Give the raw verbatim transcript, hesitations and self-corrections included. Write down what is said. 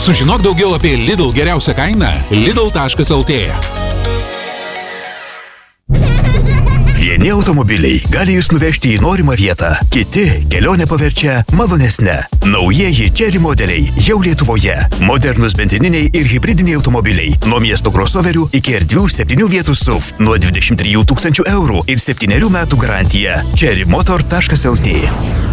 Sužinok daugiau apie Lidl geriausią kainą lidl taškas lt. Vieni automobiliai gali jūs nuvežti į norimą vietą, kiti kelionę paverčia malonesnę. Naujieji Chery modeliai jau Lietuvoje. Modernus benzininiai ir hibridiniai automobiliai. Nuo miesto crossoverių iki erdvių septynių vietų S U V. Nuo dvidešimt trijų tūkstančių eurų ir septynerių metų garantija. chery motor taškas lt.